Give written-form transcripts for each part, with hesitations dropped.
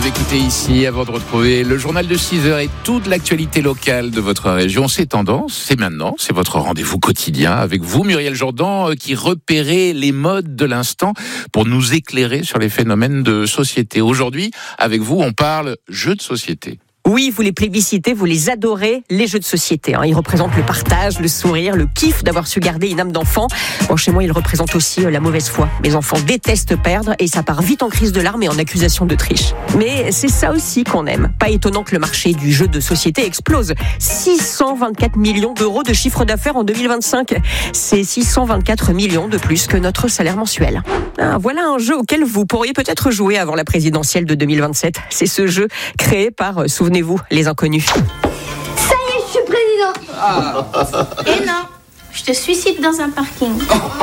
Nous écoutez ici avant de retrouver le journal de 6h et toute l'actualité locale de votre région. C'est Tendance, c'est maintenant, c'est votre rendez-vous quotidien avec vous, Muriel Jourdan, qui repérez les modes de l'instant pour nous éclairer sur les phénomènes de société. Aujourd'hui, avec vous, on parle jeux de société. Oui, vous les plébiscitez, vous les adorez, les jeux de société. Ils représentent le partage, le sourire, le kiff d'avoir su garder une âme d'enfant. Bon, chez moi, ils représentent aussi la mauvaise foi. Mes enfants détestent perdre et ça part vite en crise de larmes et en accusation de triche. Mais c'est ça aussi qu'on aime. Pas étonnant que le marché du jeu de société explose. 624 millions d'euros de chiffre d'affaires en 2025. C'est 624 millions de plus que notre salaire mensuel. Voilà un jeu auquel vous pourriez peut-être jouer avant la présidentielle de 2027. C'est ce jeu créé par, souvenez-vous, les inconnus. Ça y est, je suis président. Et non, je te suicide dans un parking.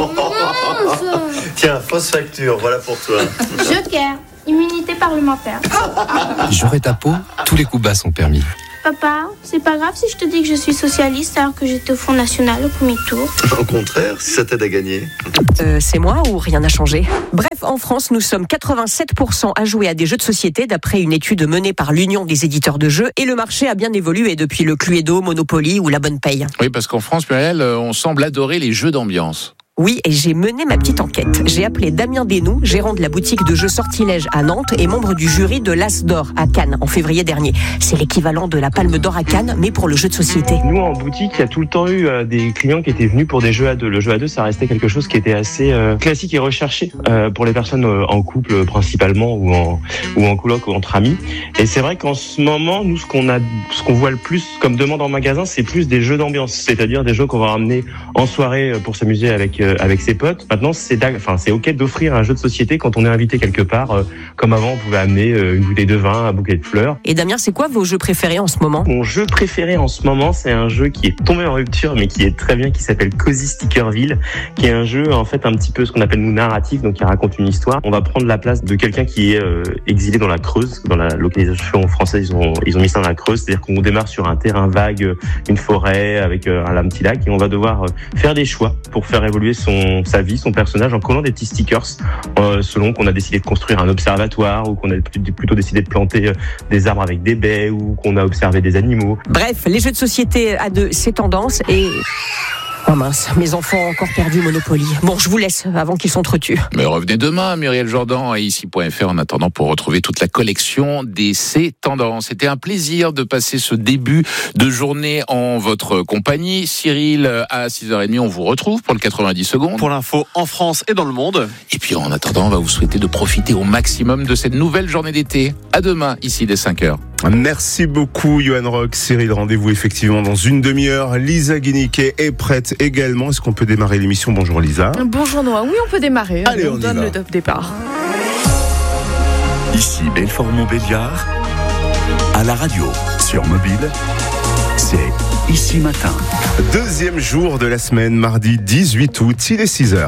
Tiens, fausse facture, voilà pour toi. Joker, immunité parlementaire. J'aurai ta peau, tous les coups bas sont permis. Papa, c'est pas grave si je te dis que je suis socialiste alors que j'étais au Front National au premier tour. Au contraire, si ça t'aide à gagner. C'est moi ou rien n'a changé? Bref, en France, nous sommes 87% à jouer à des jeux de société d'après une étude menée par l'Union des éditeurs de jeux et le marché a bien évolué depuis le Cluedo, Monopoly ou la Bonne Paye. Oui, parce qu'en France, Muriel, on semble adorer les jeux d'ambiance. Oui, et j'ai mené ma petite enquête. J'ai appelé Damien Desnoux, gérant de la boutique de jeux Sortilège à Nantes et membre du jury de l'As d'Or à Cannes en février dernier. C'est l'équivalent de la Palme d'Or à Cannes, mais pour le jeu de société. Nous, en boutique, il y a tout le temps eu des clients qui étaient venus pour des jeux à deux. Le jeu à deux, ça restait quelque chose qui était assez classique et recherché pour les personnes en couple principalement ou en coloc ou entre amis. Et c'est vrai qu'en ce moment, nous, ce qu'on voit le plus comme demande en magasin, c'est plus des jeux d'ambiance, c'est-à-dire des jeux qu'on va ramener en soirée pour s'amuser avec ses potes. Maintenant, c'est ok d'offrir un jeu de société quand on est invité quelque part. Comme avant, on pouvait amener une bouteille de vin, un bouquet de fleurs. Et Damien, c'est quoi vos jeux préférés en ce moment? Mon jeu préféré en ce moment, c'est un jeu qui est tombé en rupture, mais qui est très bien, qui s'appelle Cozy Stickerville, qui est un jeu, en fait, un petit peu ce qu'on appelle nous narratif, donc qui raconte une histoire. On va prendre la place de quelqu'un qui est exilé dans la Creuse. Dans la localisation française, ils ont mis ça dans la Creuse, c'est-à-dire qu'on démarre sur un terrain vague, une forêt avec un petit lac, et on va devoir faire des choix pour faire évoluer sa vie, son personnage, en collant des petits stickers selon qu'on a décidé de construire un observatoire ou qu'on a plutôt décidé de planter des arbres avec des baies ou qu'on a observé des animaux. Bref, les jeux de société à deux, c'est tendance et... Oh mince, mes enfants ont encore perdu Monopoly. Bon, je vous laisse avant qu'ils s'entretuent. Mais revenez demain, Muriel Jourdan, à ici.fr en attendant pour retrouver toute la collection des C'est Tendances. C'était un plaisir de passer ce début de journée en votre compagnie. Cyril, à 6h30, on vous retrouve pour le 90 secondes. Pour l'info en France et dans le monde. Et puis en attendant, on va vous souhaiter de profiter au maximum de cette nouvelle journée d'été. À demain, ici dès 5h. Merci beaucoup, Johan Rock. Cyril, rendez-vous effectivement dans une demi-heure. Lisa Guiniquet est prête également. Est-ce qu'on peut démarrer l'émission? Bonjour Lisa. Bonjour Noah. Oui, on peut démarrer. Allez, on donne le top départ. Ici Belfort-Montbéliard. À la radio, sur mobile, c'est Ici Matin. Deuxième jour de la semaine, mardi 18 août, il est 6h.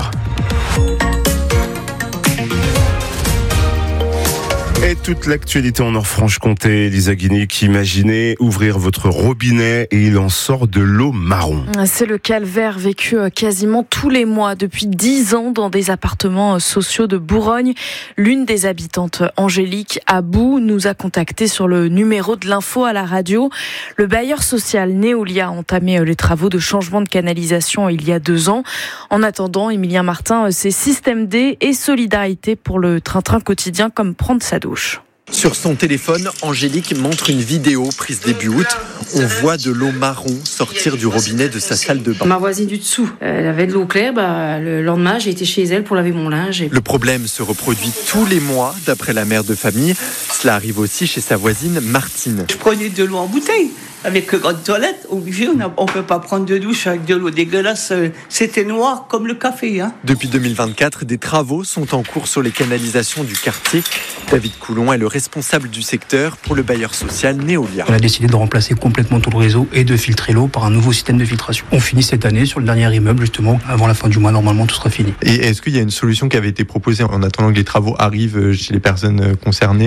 Et toute l'actualité en Nord-Franche-Comté, Lisa Guiniquet, imaginez ouvrir votre robinet et il en sort de l'eau marron. C'est le calvaire vécu quasiment tous les mois depuis 10 ans dans des appartements sociaux de Bourgogne. L'une des habitantes, Angélique Abou, nous a contacté sur le numéro de l'info à la radio. Le bailleur social Néolia a entamé les travaux de changement de canalisation il y a 2 ans. En attendant, Emilien Martin, c'est Système D et solidarité pour le train-train quotidien comme prendre sa douche. Sur son téléphone, Angélique montre une vidéo prise début août. On voit de l'eau marron sortir du robinet de sa salle de bain. Ma voisine du dessous, elle avait de l'eau claire. Le lendemain, j'ai été chez elle pour laver mon linge. Le problème se reproduit tous les mois, d'après la mère de famille. Cela arrive aussi chez sa voisine Martine. Je prenais de l'eau en bouteille. Avec grande toilette, obligé, on peut pas prendre de douche avec de l'eau dégueulasse. C'était noir comme le café. Depuis 2024, des travaux sont en cours sur les canalisations du quartier. David Coulon est le responsable du secteur pour le bailleur social Néolia. On a décidé de remplacer complètement tout le réseau et de filtrer l'eau par un nouveau système de filtration. On finit cette année sur le dernier immeuble, justement. Avant la fin du mois, normalement, tout sera fini. Et est-ce qu'il y a une solution qui avait été proposée en attendant que les travaux arrivent chez les personnes concernées? À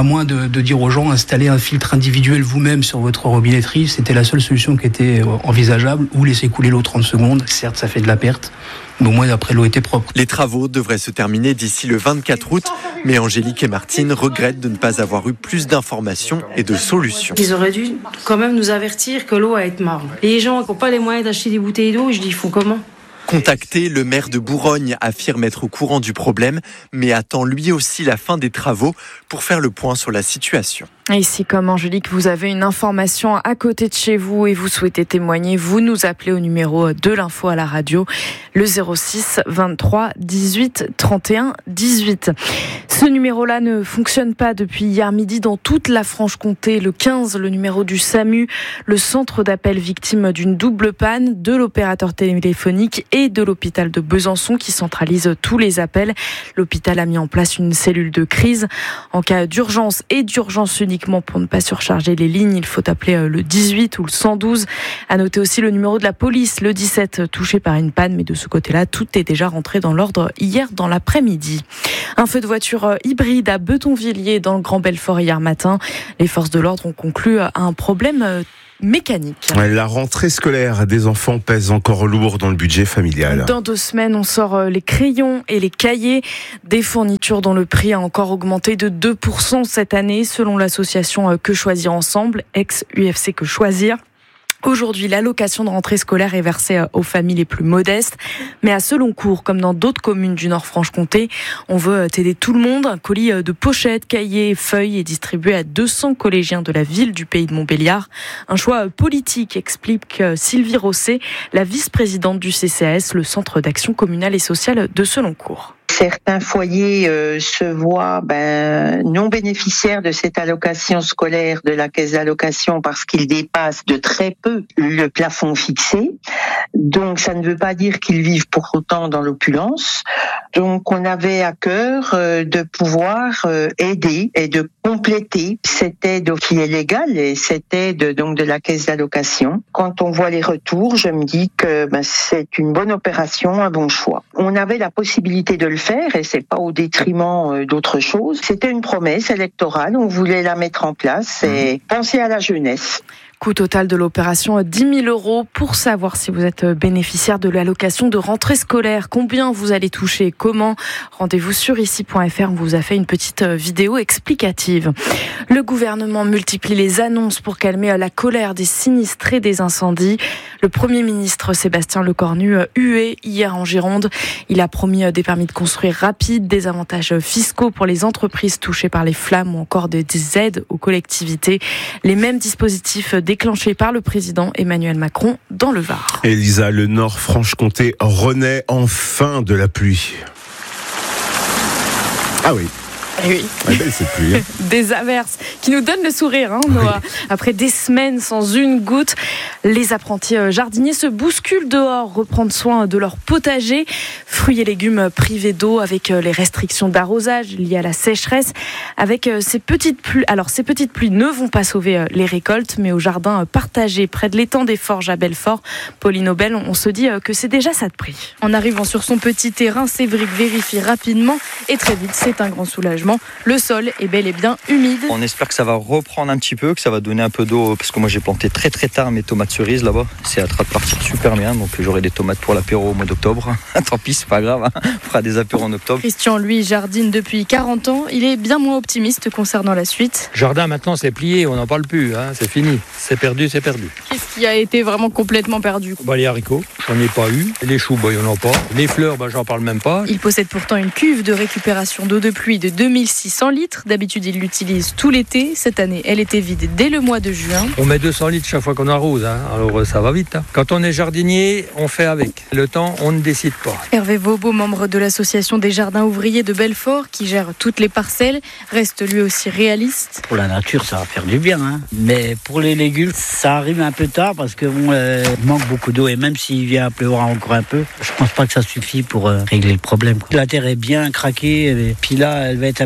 moins de dire aux gens installez un filtre individuel vous-même sur votre robinetterie, c'était la seule solution qui était envisageable, ou laisser couler l'eau 30 secondes. Certes, ça fait de la perte, mais au moins après l'eau était propre. Les travaux devraient se terminer d'ici le 24 août, mais Angélique et Martine regrettent de ne pas avoir eu plus d'informations et de solutions. Ils auraient dû quand même nous avertir que l'eau va être marron. Les gens qui n'ont pas les moyens d'acheter des bouteilles d'eau, je dis, ils font comment ? Contacté, le maire de Bourgogne affirme être au courant du problème, mais attend lui aussi la fin des travaux pour faire le point sur la situation. Et si, comme Angélique, vous avez une information à côté de chez vous et vous souhaitez témoigner, vous nous appelez au numéro de l'info à la radio, le 06 23 18 31 18. Ce numéro-là ne fonctionne pas depuis hier midi dans toute la Franche-Comté. Le 15, le numéro du SAMU, le centre d'appel victime d'une double panne de l'opérateur téléphonique et de l'hôpital de Besançon qui centralise tous les appels. L'hôpital a mis en place une cellule de crise. En cas d'urgence et d'urgence uniquement pour ne pas surcharger les lignes, il faut appeler le 18 ou le 112. À noter aussi le numéro de la police, le 17, touché par une panne, mais de ce côté-là, tout est déjà rentré dans l'ordre hier dans l'après-midi. Un feu de voiture hybride à Betonvilliers dans le Grand Belfort hier matin. Les forces de l'ordre ont conclu à un problème mécanique. La rentrée scolaire des enfants pèse encore lourd dans le budget familial. Dans 2 semaines, on sort les crayons et les cahiers, des fournitures dont le prix a encore augmenté de 2% cette année, selon l'association Que Choisir Ensemble, ex-UFC Que Choisir. Aujourd'hui, l'allocation de rentrée scolaire est versée aux familles les plus modestes. Mais à Seloncourt, comme dans d'autres communes du Nord-Franche-Comté, on veut aider tout le monde. Un colis de pochettes, cahiers, feuilles est distribué à 200 collégiens de la ville du Pays de Montbéliard. Un choix politique, explique Sylvie Rosset, la vice-présidente du CCAS, le Centre d'action communale et sociale de Seloncourt. Certains foyers se voient non bénéficiaires de cette allocation scolaire de la caisse d'allocation parce qu'ils dépassent de très peu le plafond fixé. Donc ça ne veut pas dire qu'ils vivent pour autant dans l'opulence. Donc on avait à cœur de pouvoir aider et de compléter cette aide qui est légale et cette aide donc de la caisse d'allocation. Quand on voit les retours, je me dis que c'est une bonne opération, un bon choix. On avait la possibilité de le faire et c'est pas au détriment d'autres choses. C'était une promesse électorale, on voulait la mettre en place et penser à la jeunesse. Coût total de l'opération, 10 000 €. Pour savoir si vous êtes bénéficiaire de l'allocation de rentrée scolaire, combien vous allez toucher, comment, rendez-vous sur ici.fr. On vous a fait une petite vidéo explicative. Le gouvernement multiplie les annonces pour calmer la colère des sinistrés des incendies. Le Premier ministre Sébastien Lecornu hué hier en Gironde. Il a promis des permis de construire rapides, des avantages fiscaux pour les entreprises touchées par les flammes ou encore des aides aux collectivités. Les mêmes dispositifs déclenché par le président Emmanuel Macron dans le Var. Elisa, le Nord-Franche-Comté renaît enfin de la pluie. Ah oui. Eh oui. Cette pluie. Des averses qui nous donnent le sourire, Noah. Oui. Après des semaines sans une goutte, les apprentis jardiniers se bousculent dehors, reprendre soin de leur potager. Fruits et légumes privés d'eau avec les restrictions d'arrosage liées à la sécheresse. Avec ces petites pluies. Alors, ces petites pluies ne vont pas sauver les récoltes, mais au jardin partagé près de l'étang des Forges à Belfort, Pauline Aubel, on se dit que c'est déjà ça de prix. En arrivant sur son petit terrain, Sévric vérifie rapidement et très vite, c'est un grand soulagement. Le sol est bel et bien humide. On espère que ça va reprendre un petit peu, que ça va donner un peu d'eau, parce que moi j'ai planté très très tard mes tomates cerises là-bas. C'est en train de partir super bien, donc j'aurai des tomates pour l'apéro au mois d'octobre. Tant pis, c'est pas grave, on fera des apéros en octobre. Christian, lui, jardine depuis 40 ans. Il est bien moins optimiste concernant la suite. Jardin, maintenant, c'est plié, on n'en parle plus, c'est fini. C'est perdu, c'est perdu. Qu'est-ce qui a été vraiment complètement perdu ? Les haricots, j'en ai pas eu. Les choux, il n'y en a pas. Les fleurs, j'en parle même pas. Il possède pourtant une cuve de récupération d'eau de pluie de 2600 litres. D'habitude, il l'utilise tout l'été. Cette année, elle était vide dès le mois de juin. On met 200 litres chaque fois qu'on arrose, alors ça va vite. Quand on est jardinier, on fait avec. Le temps, on ne décide pas. Hervé Vaubeau, membre de l'association des jardins ouvriers de Belfort, qui gère toutes les parcelles, reste lui aussi réaliste. Pour la nature, ça va faire du bien. Mais pour les légumes, ça arrive un peu tard parce qu'il manque beaucoup d'eau. Et même s'il vient à pleuvoir encore un peu, je pense pas que ça suffit pour régler le problème. La terre est bien craquée. Et puis là, elle va être un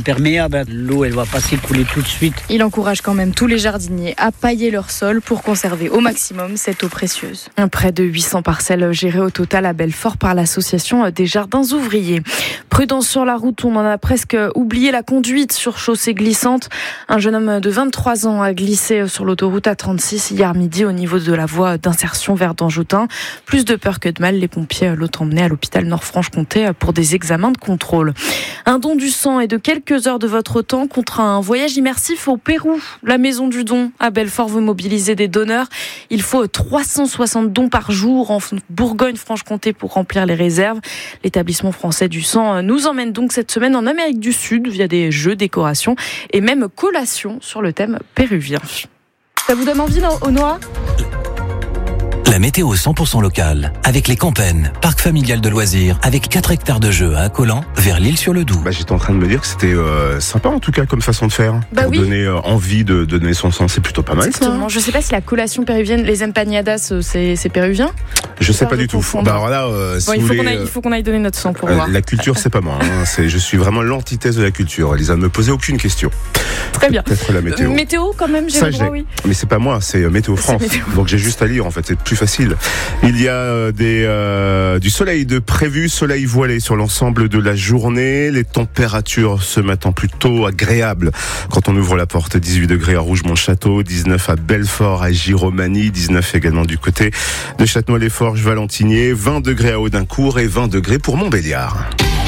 imperméable. L'eau, elle va pas s'écouler tout de suite. Il encourage quand même tous les jardiniers à pailler leur sol pour conserver au maximum cette eau précieuse. Près de 800 parcelles gérées au total à Belfort par l'association des jardins ouvriers. Prudence sur la route, on en a presque oublié la conduite sur chaussée glissante. Un jeune homme de 23 ans a glissé sur l'autoroute A36 hier midi au niveau de la voie d'insertion vers Danjoutin. Plus de peur que de mal, les pompiers l'ont emmené à l'hôpital Nord-Franche-Comté pour des examens de contrôle. Un don du sang et de quelques heures de votre temps contre un voyage immersif au Pérou. La Maison du Don à Belfort veut mobiliser des donneurs. Il faut 360 dons par jour en Bourgogne-Franche-Comté pour remplir les réserves. L'établissement français du sang nous emmène donc cette semaine en Amérique du Sud via des jeux, décorations et même collations sur le thème péruvien. Ça vous donne envie, Noah ? La météo 100% locale, avec les Campennes, parc familial de loisirs, avec 4 hectares de jeux à Accolant, vers l'Île-sur-le-Doubs. J'étais en train de me dire que c'était sympa en tout cas comme façon de faire. Pour oui. Donner envie de donner son sang, c'est plutôt pas mal. Exactement. Je sais pas si la collation péruvienne, les empanadas, c'est péruvien. Je sais pas du tout. Voilà, si il faut qu'on aille donner notre sang pour voir. La culture, c'est pas moi. Je suis vraiment l'antithèse de la culture. Elisa, ne me posez aucune question. Très bien. Peut-être la météo. Météo quand même, j'ai le droit, oui. Mais c'est pas moi, c'est Météo France. Donc j'ai juste à lire en fait, c'est plus facile. Il y a du soleil de prévu, soleil voilé sur l'ensemble de la journée. Les températures se mettent plutôt agréables quand on ouvre la porte. 18 degrés à Rougemont-le-Château, 19 à Belfort, à Giromagny, 19 également du côté de Châtenois-les-Forges, Valentinier, 20 degrés à Audincourt et 20 degrés pour Montbéliard.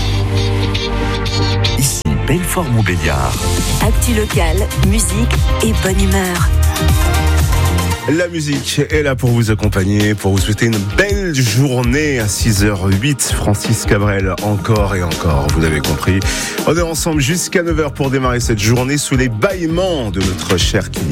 Ici, Belfort-Montbéliard. Actu locale, musique et bonne humeur. La musique est là pour vous accompagner, pour vous souhaiter une belle journée à 6h08. Francis Cabrel, encore et encore, vous l'avez compris. On est ensemble jusqu'à 9h pour démarrer cette journée sous les bâillements de notre cher Kylian.